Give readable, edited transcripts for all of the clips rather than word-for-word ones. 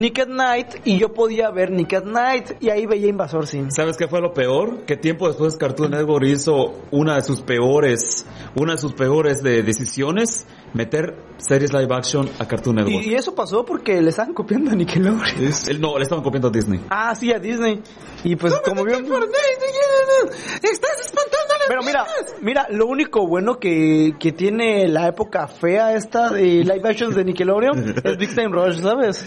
Nick at Night, y yo podía ver Nick at Night, y ahí veía Invasor Sim. ¿Sabes qué fue lo peor? Que tiempo después Cartoon Network hizo una de sus peores decisiones, meter series live action a Cartoon Network. Y eso pasó porque le estaban copiando a Nickelodeon. No, le estaban copiando a Disney. Ah, sí, a Disney. Y pues como vieron... ¡Estás espantando a las Pero mira, lo único bueno que tiene la época fea esta de live actions de Nickelodeon es Big Time Rush, ¿sabes?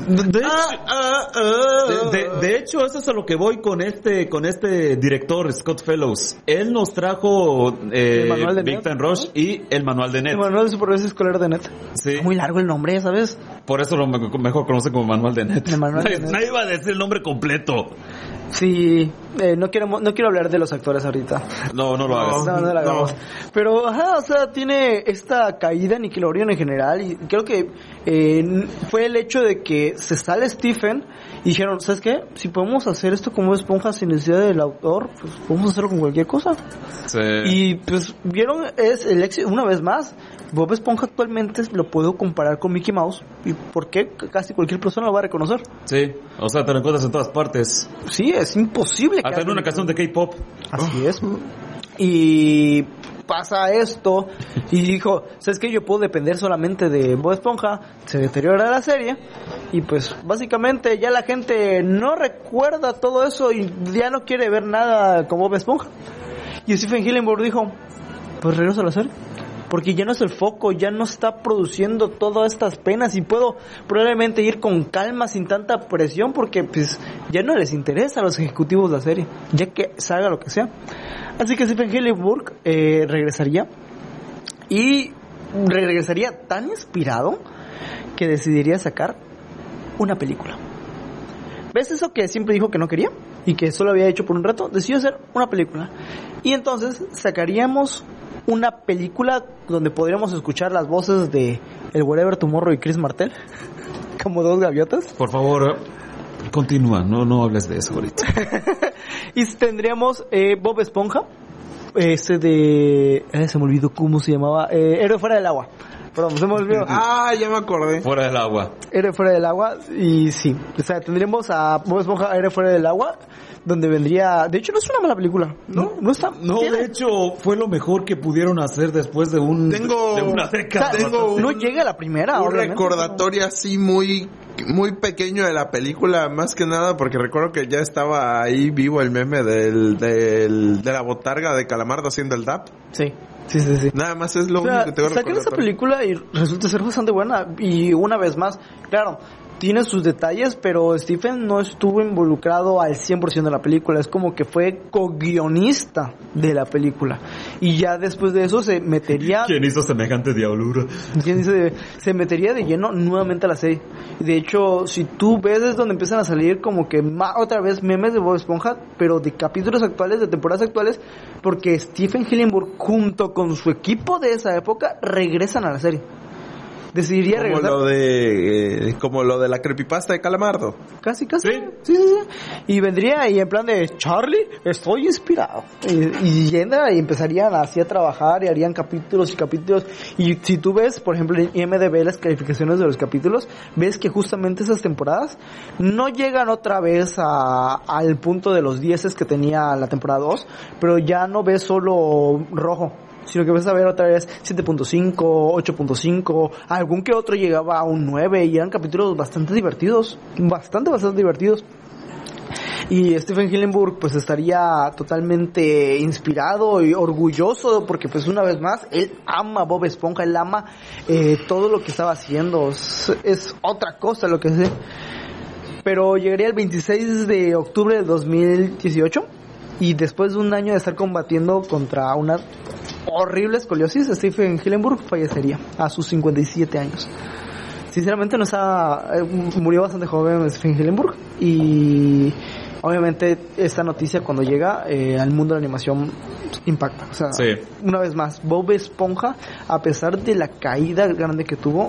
De hecho, eso es a lo que voy con este director, Scott Fellows. Él nos trajo Big Time Rush y el manual de Net. El manual de supervivencia escolar de Net. Sí. Está muy largo el nombre, ¿sabes? Por eso lo mejor conoce como manual de Net. Nadie va a decir el nombre completo. Sí, no quiero hablar de los actores ahorita. No lo hagas. No lo hagamos. Pero, o sea, tiene esta caída Nickelodeon en general, y creo que fue el hecho de que se sale Stephen y dijeron, ¿sabes qué? Si podemos hacer esto como esponja sin necesidad del autor, pues podemos hacerlo con cualquier cosa. Sí. Y pues vieron, es el éxito, una vez más, Bob Esponja actualmente lo puedo comparar con Mickey Mouse, y por qué casi cualquier persona lo va a reconocer. Sí, o sea, te lo encuentras en todas partes. Sí, es imposible. Hasta en una canción de K-pop. Así es. Y pasa esto y dijo, ¿sabes qué? Yo puedo depender solamente de Bob Esponja. Se deteriora la serie y pues básicamente ya la gente no recuerda todo eso y ya no quiere ver nada con Bob Esponja. Y Stephen Hillenburg dijo, pues regreso a la serie, porque ya no es el foco, ya no está produciendo todas estas penas y puedo probablemente ir con calma sin tanta presión, porque pues ya no les interesa a los ejecutivos la serie, ya que salga lo que sea. Así que Stephen Hillenburg regresaría, y regresaría tan inspirado que decidiría sacar una película. ¿Ves eso que siempre dijo que no quería y que solo había hecho por un rato? Decidió hacer una película, y entonces sacaríamos una película donde podríamos escuchar las voces de el Wherever Tomorrow y Chris Martel como dos gaviotas. Por favor, continúa, no hables de eso ahorita. Y tendríamos Bob Esponja, se me olvidó cómo se llamaba, Héroe Fuera del Agua. Perdón, se me olvidó. Ya me acordé. Fuera del agua. Héroe Fuera del Agua, y sí, o sea, tendríamos a Bob Esponja, Héroe Fuera del Agua, donde vendría, de hecho no es una mala película, no está. No, de hecho fue lo mejor que pudieron hacer después de una década. O sea, no llega a la primera. Un recordatorio así muy pequeño de la película, más que nada porque recuerdo que ya estaba ahí vivo el meme de la botarga de Calamardo haciendo el dap. Sí. Nada más es lo único que te voy a recordar. Sacan esa película y resulta ser bastante buena. Y una vez más, claro, tiene sus detalles, pero Stephen no estuvo involucrado al 100% de la película. Es como que fue co-guionista de la película. Y ya después de eso se metería... ¿Quién hizo semejante diablura? Se metería de lleno nuevamente a la serie. De hecho, si tú ves, es donde empiezan a salir como que otra vez memes de Bob Esponja, pero de capítulos actuales, de temporadas actuales, porque Stephen Hillenburg junto con su equipo de esa época regresan a la serie. Decidiría regresar. Como lo de la creepypasta de Calamardo. Casi. Sí. Y vendría y en plan de, Charlie, estoy inspirado. Y yenda y empezarían así a trabajar y harían capítulos y capítulos. Y si tú ves, por ejemplo, en IMDb las calificaciones de los capítulos, ves que justamente esas temporadas no llegan otra vez al punto de los 10 que tenía la temporada 2, pero ya no ves solo rojo, sino que vas a ver otra vez 7.5, 8.5, algún que otro llegaba a un 9, y eran capítulos bastante divertidos, bastante divertidos. Y Stephen Hillenburg pues estaría totalmente inspirado y orgulloso, porque pues una vez más él ama a Bob Esponja, él ama todo lo que estaba haciendo, es otra cosa lo que hace. Pero llegaría el 26 de octubre de 2018, y después de un año de estar combatiendo contra una horrible escoliosis, Stephen Hillenburg fallecería a sus 57 años. Sinceramente murió bastante joven Stephen Hillenburg, y obviamente esta noticia cuando llega al mundo de la animación impacta. O sea, sí. Una vez más, Bob Esponja, a pesar de la caída grande que tuvo,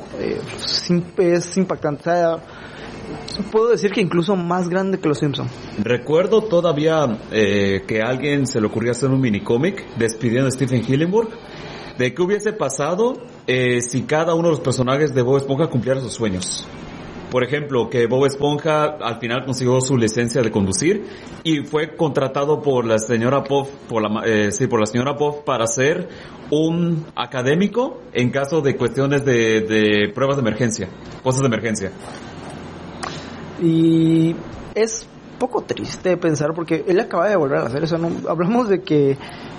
es impactante. O sea, puedo decir que incluso más grande que los Simpsons. Recuerdo todavía que a alguien se le ocurrió hacer un minicómic despidiendo a Stephen Hillenburg de qué hubiese pasado si cada uno de los personajes de Bob Esponja cumpliera sus sueños. Por ejemplo, que Bob Esponja al final consiguió su licencia de conducir y fue contratado por la señora Puff, por la señora Puff para ser un académico en caso de cuestiones de pruebas de emergencia, cosas de emergencia. Y es poco triste pensar porque él acaba de volver a la serie, o sea, hablamos de que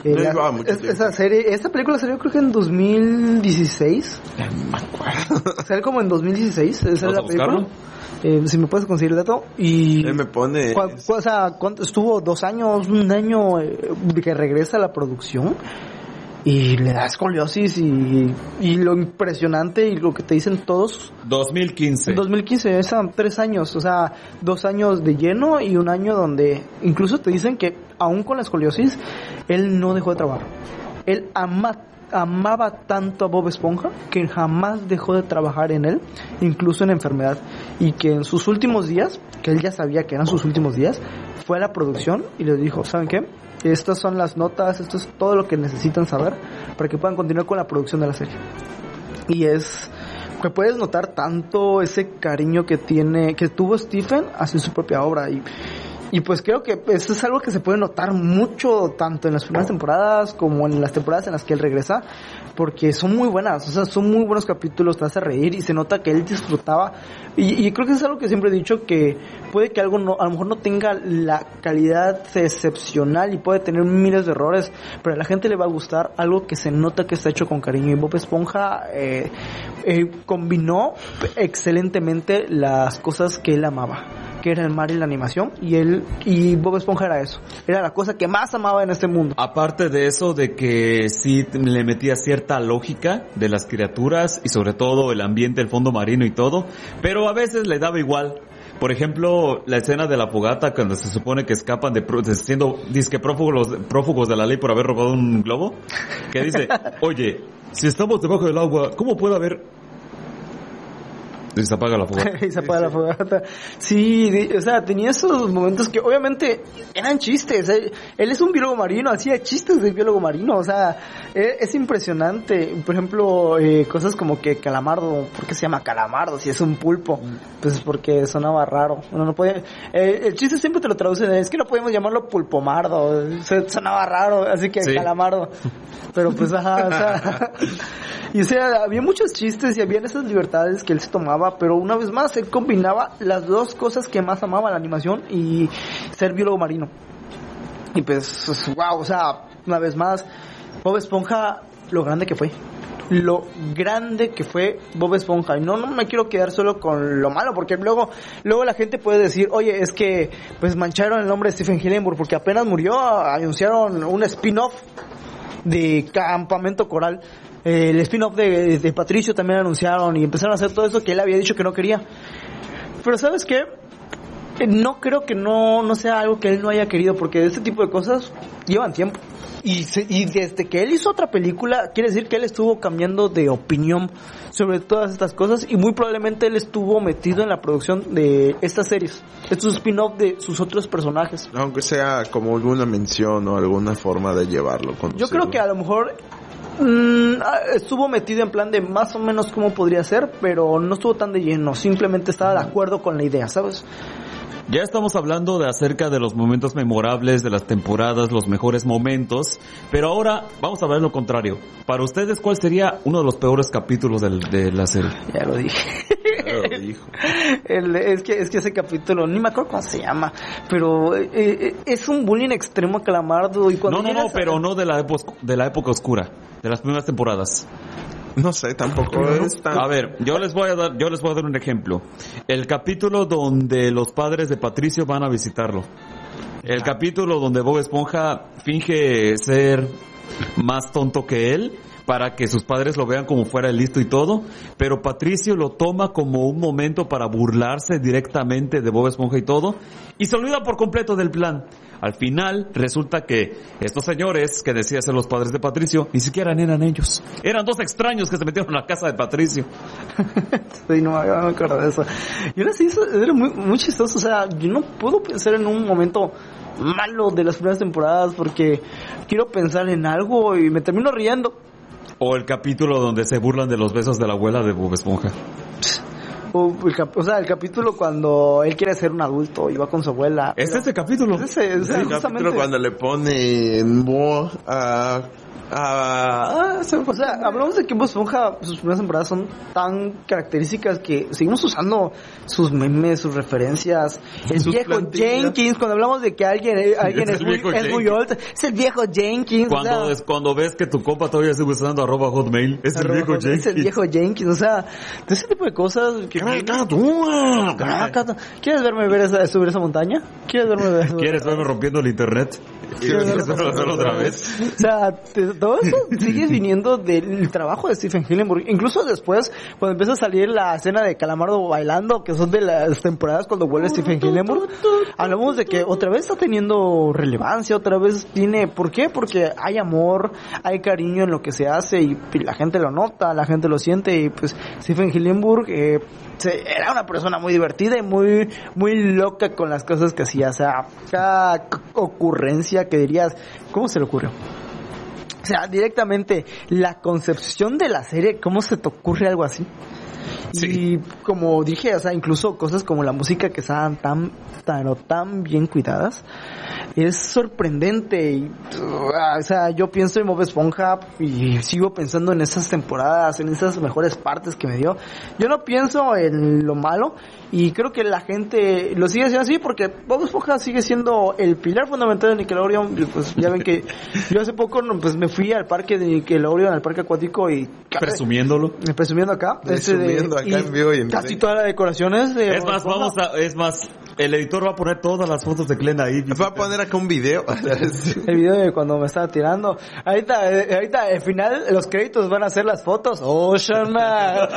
esta película salió creo que en 2016. No me acuerdo. Salió como en 2016, esa es la película. Si me puedes conseguir el dato. Y él me pone... O sea, estuvo 2 años, 1 año que regresa a la producción y le da escoliosis y lo impresionante y lo que te dicen todos. 2015, 3 años, o sea, 2 años de lleno y 1 año donde incluso te dicen que aún con la escoliosis él no dejó de trabajar. Él amaba tanto a Bob Esponja que jamás dejó de trabajar en él, incluso en enfermedad, y que en sus últimos días, que él ya sabía que eran sus últimos días, fue a la producción y les dijo, ¿saben qué? Estas son las notas, esto es todo lo que necesitan saber para que puedan continuar con la producción de la serie. Y es que puedes notar tanto ese cariño que tuvo Stephen hacia su propia obra y pues creo que eso es algo que se puede notar mucho tanto en las primeras temporadas como en las temporadas en las que él regresa, porque son muy buenas, o sea, son muy buenos capítulos, te hace reír y se nota que él disfrutaba y creo que es algo que siempre he dicho, que puede que algo a lo mejor no tenga la calidad excepcional y puede tener miles de errores, pero a la gente le va a gustar algo que se nota que está hecho con cariño, y Bob Esponja combinó excelentemente las cosas que él amaba, que era el mar y la animación, y Bob Esponja era eso, era la cosa que más amaba en este mundo. Aparte de eso, de que sí le metía cierta lógica de las criaturas y sobre todo el ambiente, el fondo marino y todo, pero a veces le daba igual. Por ejemplo, la escena de la fogata cuando se supone que escapan siendo disque prófugos de la ley por haber robado un globo, que dice, oye, si estamos debajo del agua, ¿cómo puede haber...? Y se apaga la fogata. Y se apaga la fogata. Sí, o sea, tenía esos momentos que obviamente eran chistes. Él es un biólogo marino, hacía chistes de biólogo marino. O sea, es impresionante. Por ejemplo, cosas como que Calamardo, ¿por qué se llama Calamardo si es un pulpo? Pues porque sonaba raro. Uno no puede... el chiste siempre te lo traducen, es que no podemos llamarlo pulpomardo. Sonaba raro, así que sí. Calamardo. Pero pues, ajá, o sea... Y o sea, había muchos chistes y había esas libertades que él se tomaba, pero una vez más, él combinaba las dos cosas que más amaba, la animación y ser biólogo marino. Y pues, wow, o sea, una vez más, Bob Esponja, lo grande que fue. Lo grande que fue Bob Esponja. Y no me quiero quedar solo con lo malo, porque luego la gente puede decir, oye, es que pues mancharon el nombre de Stephen Hillenburg, porque apenas murió, anunciaron un spin-off de Campamento Coral. El spin-off de Patricio también anunciaron y empezaron a hacer todo eso que él había dicho que no quería. Pero ¿sabes qué? No creo que no sea algo que él no haya querido, porque este tipo de cosas llevan tiempo. Y desde que él hizo otra película, quiere decir que él estuvo cambiando de opinión sobre todas estas cosas y muy probablemente él estuvo metido en la producción de estas series. Estos spin-off de sus otros personajes. Aunque sea como alguna mención o alguna forma de llevarlo. Yo creo que a lo mejor... estuvo metido en plan de más o menos cómo podría ser, pero no estuvo tan de lleno, simplemente estaba de acuerdo con la idea, ¿sabes? Ya estamos hablando de acerca de los momentos memorables de las temporadas, los mejores momentos, pero ahora vamos a ver lo contrario. Para ustedes, ¿cuál sería uno de los peores capítulos de la serie? Ya lo dije. Es que ese capítulo, ni me acuerdo cómo se llama, pero es un bullying extremo a Calamardo. Y cuando pero no de la época oscura, de las primeras temporadas. No sé, tampoco es tan... A ver, yo les voy a dar un ejemplo. El capítulo donde los padres de Patricio van a visitarlo. El capítulo donde Bob Esponja finge ser más tonto que él para que sus padres lo vean como fuera listo y todo, pero Patricio lo toma como un momento para burlarse directamente de Bob Esponja y todo, y se olvida por completo del plan. Al final resulta que estos señores que decían ser los padres de Patricio ni siquiera eran ellos, eran dos extraños que se metieron a la casa de Patricio. Sí, no me acuerdo de eso. Y ahora sí, era muy chistoso. O sea, yo no puedo pensar en un momento malo de las primeras temporadas porque quiero pensar en algo y me termino riendo. O el capítulo donde se burlan de los besos de la abuela de Bob Esponja. O sea, el capítulo cuando él quiere ser un adulto y va con su abuela. ¿Es ese capítulo? Es ese, El justamente. capítulo cuando le ponen voz O sea, hablamos de que Bob Esponja, sus primeras temporadas son tan características que seguimos usando sus memes, sus referencias. El Sus viejo plantillas. Jenkins, cuando hablamos de que alguien Es es, el muy, viejo es muy Jenkins. old, es el viejo Jenkins. o sea, Cuando ves que tu compa todavía sigue usando @hotmail, es el viejo Jenkins. Es el viejo Jenkins, o sea, de ese tipo de cosas que... ¿Quieres verme subir esa montaña? ¿Quieres verme ¿Quieres verme rompiendo el internet? ¿Quieres verme hacerlo otra vez? O sea, todo eso sigue viniendo del trabajo de Stephen Hillenburg. Incluso después, cuando empieza a salir la escena de Calamardo bailando, que son de las temporadas cuando vuelve Stephen Hillenburg, hablamos de que otra vez está teniendo relevancia, otra vez tiene... ¿Por qué? Porque hay amor, hay cariño en lo que se hace y la gente lo nota, la gente lo siente y pues Stephen Hillenburg era una persona muy divertida y muy loca con las cosas que hacía. O sea, cada ocurrencia que dirías, ¿cómo se le ocurrió? O sea, directamente la concepción de la serie, ¿cómo se te ocurre algo así? Sí. Y como dije, o sea, incluso cosas como la música que estaban tan bien cuidadas, es sorprendente. Y, o sea, yo pienso en Bob Esponja y sigo pensando en esas temporadas, en esas mejores partes que me dio. Yo no pienso en lo malo y creo que la gente lo sigue haciendo así porque Bob Esponja sigue siendo el pilar fundamental de Nickelodeon. Y pues ya ven que yo hace poco pues me fui al parque de Nickelodeon, al parque acuático y... Presumiéndolo. Presumiendo acá. Presumiendo acá en vivo y en casi directo. todas las decoraciones de Es más, el editor va a poner todas las fotos de Glenn ahí. Va a poner acá un video. el video de cuando me estaba tirando. Ahorita al final los créditos van a ser las fotos. Ocean Man.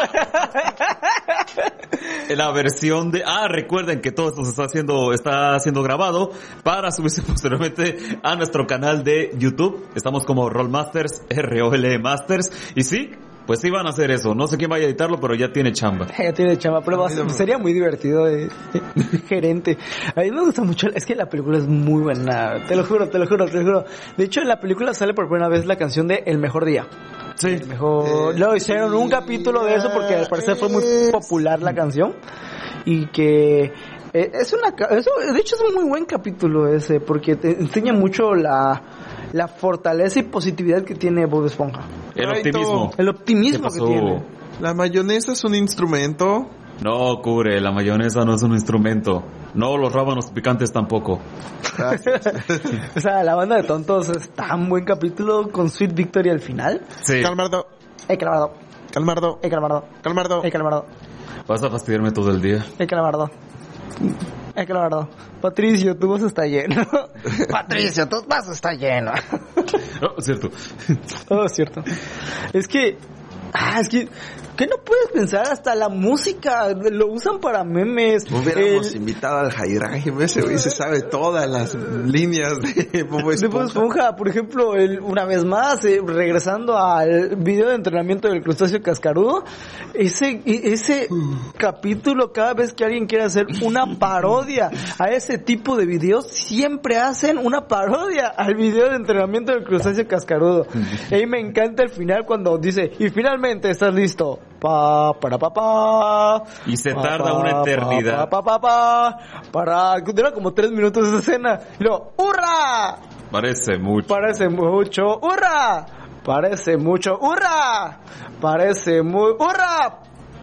La versión de... recuerden que todo esto está siendo grabado para subirse posteriormente a nuestro canal de YouTube. Estamos como Rollmasters, ROL Masters. Y sí, pues sí van a hacer eso. No sé quién vaya a editarlo, pero ya tiene chamba. Ya tiene chamba, pero sería muy divertido de gerente. A mí me gusta mucho, es que la película es muy buena, te lo juro. De hecho, en la película sale por primera vez la canción de El Mejor Día. Sí. El mejor... Luego hicieron un capítulo de eso porque al parecer fue muy popular la canción. Y que... de hecho es un muy buen capítulo ese, porque te enseña mucho la fortaleza y positividad que tiene Bob Esponja. El optimismo. El optimismo ¿Qué que pasó? tiene. La mayonesa es un instrumento. No, cubre, la mayonesa no es un instrumento. No, los rábanos picantes tampoco. O sea, la banda de tontos es tan buen capítulo con Sweet Victory al final. Sí. Calmardo. Calamardo. Calmardo. Calamardo. Calmardo. Calamardo. Vas a fastidiarme todo el día. Calamardo. Calamardo. Patricio, tu vaso está lleno. Patricio, tu vaso está lleno. Oh, cierto. Oh, cierto. Es que ¿qué no puedes pensar? Hasta la música lo usan para memes. Hubiéramos invitado al Jairaim, ese güey se sabe todas las líneas de Bob De Bob Esponja. Esponja, por ejemplo, una vez más, regresando al video de entrenamiento del crustáceo cascarudo, ese capítulo, cada vez que alguien quiere hacer una parodia a ese tipo de videos, siempre hacen una parodia al video de entrenamiento del crustáceo cascarudo. Y ahí me encanta el final cuando dice, y finalmente estás listo. Y se tarda una eternidad. Dura como 3 minutos esa escena. Y luego, ¡hurra! Parece mucho. Parece mucho, ¡hurra! Parece mucho, ¡hurra! Parece muy, ¡hurra!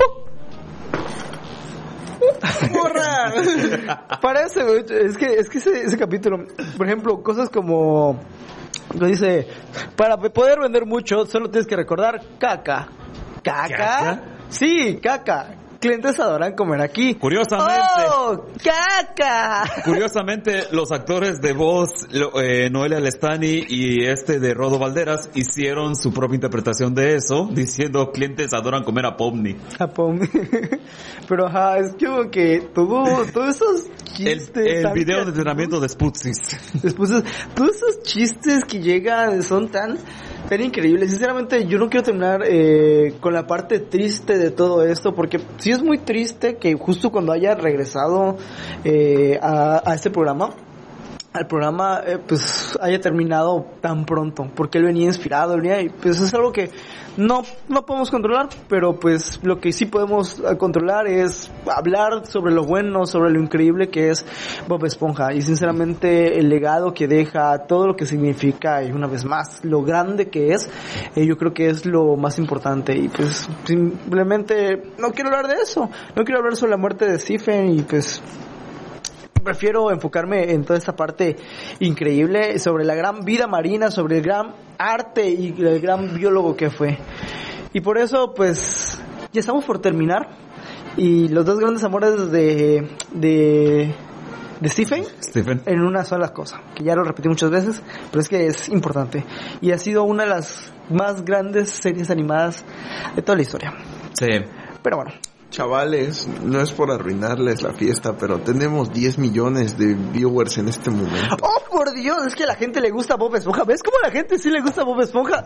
¡Hurra! Parece mucho. Es que ese capítulo, por ejemplo, cosas como lo dice, para poder vender mucho solo tienes que recordar caca. ¿Caca? Sí, caca. Clientes adoran comer aquí. Curiosamente. ¡Oh, caca! Curiosamente, los actores de voz, Noelia Lestani y de Rodo Valderas, hicieron su propia interpretación de eso, diciendo clientes adoran comer a Pomni. Pero ajá, es como que todos esos chistes. El video de entrenamiento de Sputsis. Después, todos esos chistes que llegan son tan increíbles. Sinceramente, yo no quiero terminar con la parte triste de todo esto, porque sí es muy triste que justo cuando haya regresado a este programa, al programa pues haya terminado tan pronto, porque él venía inspirado, y pues es algo que no podemos controlar, pero pues lo que sí podemos controlar es hablar sobre lo bueno, sobre lo increíble que es Bob Esponja, y sinceramente el legado que deja, todo lo que significa, y una vez más lo grande que es, yo creo que es lo más importante. Y pues simplemente no quiero hablar de eso, no quiero hablar sobre la muerte de Stephen, y pues prefiero enfocarme en toda esta parte increíble sobre la gran vida marina, sobre el gran arte y el gran biólogo que fue. Y por eso, pues, ya estamos por terminar. Y los dos grandes amores de Stephen en una sola cosa, que ya lo repetí muchas veces, pero es que es importante. Y ha sido una de las más grandes series animadas de toda la historia. Sí. Pero bueno. Chavales, no es por arruinarles la fiesta, pero tenemos 10 millones de viewers en este momento. ¡Oh, por Dios! Es que a la gente le gusta Bob Esponja. ¿Ves cómo a la gente sí le gusta Bob Esponja?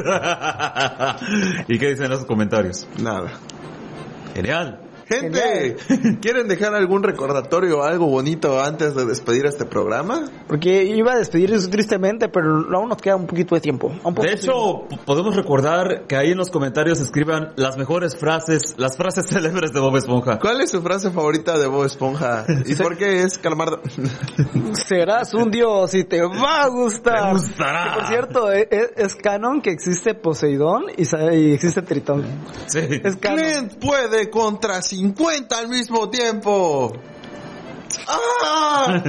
¿Y qué dicen los comentarios? Nada. Genial. Gente, ¿quieren dejar algún recordatorio o algo bonito antes de despedir este programa? Porque iba a despedir eso tristemente, pero aún nos queda un poquito de tiempo. De hecho, podemos recordar que ahí en los comentarios escriban las mejores frases, las frases célebres de Bob Esponja. ¿Cuál es su frase favorita de Bob Esponja? ¿Y por qué es Calamardo? Serás un dios y te va a gustar. Te gustará. Que, por cierto, es canon que existe Poseidón y existe Tritón. Sí. Es canon. Clint puede contra 50 al mismo tiempo. ¡Ah!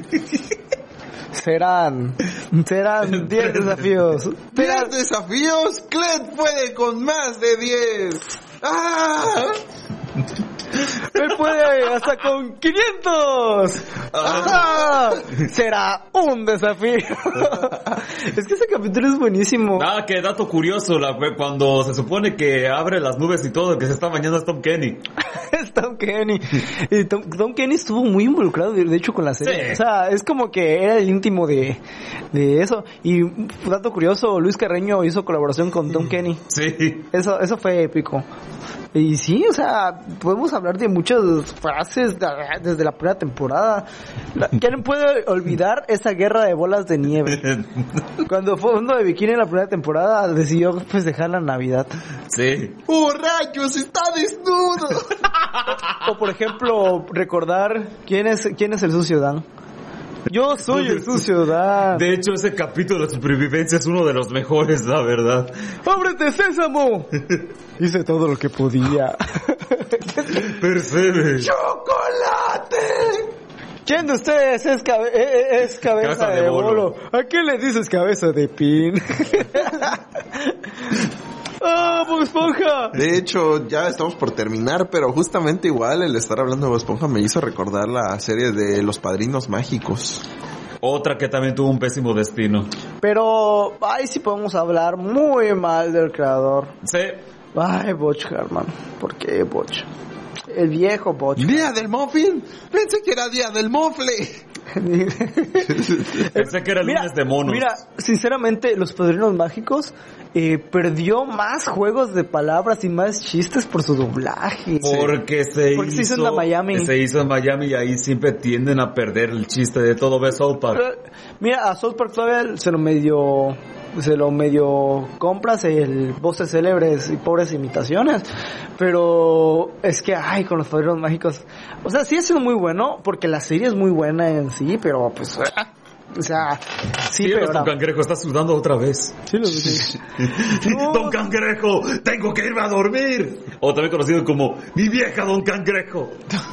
Serán 10 desafíos. 10 desafíos. Clint puede con más de 10. ¡Ah! Él puede hasta con 500. ¡Ah! Será un desafío. Es que ese capítulo es buenísimo. Ah, qué dato curioso, cuando se supone que abre las nubes y todo, el que se está bañando es Tom Kenny. Es Tom Kenny. Y Tom Kenny estuvo muy involucrado, de hecho, con la serie. Sí. O sea, es como que era el íntimo de eso. Y dato curioso, Luis Carreño hizo colaboración con Tom Kenny. Sí. Eso fue épico. Y sí, o sea, podemos hablar de muchas frases desde la primera temporada. ¿Quién puede olvidar esa guerra de bolas de nieve? Cuando Fondo de Bikini en la primera temporada decidió festejar la Navidad. Sí. ¡Oh, rayos! ¡Está desnudo! O por ejemplo, recordar quién es el sucio Dan. Yo soy el sucio Dan. De hecho, ese capítulo de supervivencia es uno de los mejores, la verdad. ¡Ábrete, Sésamo! Hice todo lo que podía. Percebe. ¡Chocolate! ¿Quién de ustedes es cabeza de bolo? ¿A qué le dices cabeza de pin? ¡Ah, Bob Esponja! De hecho, ya estamos por terminar, pero justamente igual el estar hablando de Bob Esponja me hizo recordar la serie de Los Padrinos Mágicos. Otra que también tuvo un pésimo destino. Pero ahí sí podemos hablar muy mal del creador. Sí. Ay, Butch Hartman. ¿Por qué Butch? El viejo Butch. ¿Día del Muffin? Pensé que era Día del Mofle. Pensé que era lunes de monos. Mira, sinceramente, Los Padrinos Mágicos perdió más juegos de palabras y más chistes por su doblaje. Porque se hizo en la Miami. Se hizo en Miami y ahí siempre tienden a perder el chiste de todo. Ves South Park. Mira, a South Park todavía se lo medio compras el voces célebres y pobres imitaciones, pero es que con Los Padrinos Mágicos, o sea, sí ha sido muy bueno porque la serie es muy buena en sí, pero pues o sea, sí, pero Don Cangrejo está sudando otra vez. Sí, lo dije. No. Don Cangrejo, tengo que irme a dormir. O también conocido como mi vieja Don Cangrejo.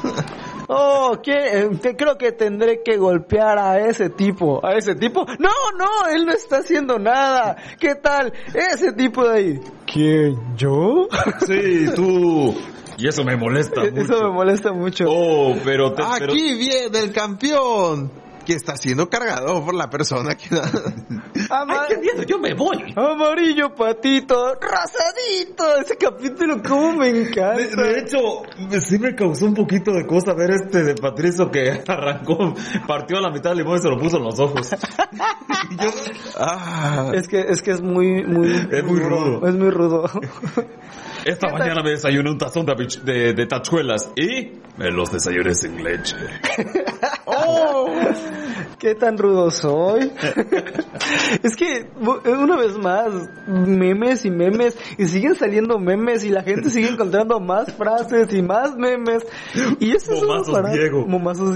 Creo que tendré que golpear a ese tipo. ¿A ese tipo? No, él no está haciendo nada. ¿Qué tal? Ese tipo de ahí. ¿Quién? ¿Yo? Sí, tú. Y eso me molesta mucho. Eso me molesta mucho. Pero Aquí viene el campeón, que está siendo cargado por la persona que... ¡Ay, qué miedo! ¡Yo me voy! Amarillo patito, rosadito. Ese capítulo cómo me encanta. De hecho, sí me causó un poquito de cosa ver de Patricio que arrancó, partió a la mitad del limón y se lo puso en los ojos. Es que es muy rudo. Es muy rudo. Esta mañana me desayuné un tazón de tachuelas y me los desayuné sin leche. ¿Qué tan rudo soy? Es que, una vez más, memes y memes, y siguen saliendo memes, y la gente sigue encontrando más frases y más memes. Y eso es Momazos, para Diego. momazos